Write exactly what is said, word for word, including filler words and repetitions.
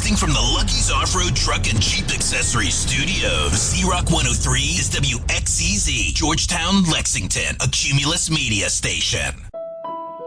Broadcasting from the Lucky's Off-Road Truck and Jeep Accessories Studios. Z-Rock one oh three is W X C Z, Georgetown, Lexington, a Cumulus media station.